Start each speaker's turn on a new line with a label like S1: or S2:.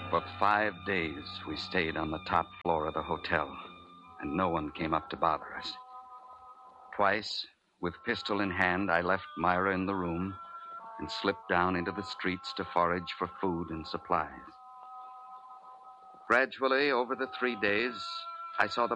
S1: For 5 days, we stayed on the top floor of the hotel, and no one came up to bother us. Twice, with pistol in hand, I left Myra in the room and slipped down into the streets to forage for food and supplies. Gradually, over the 3 days, I saw the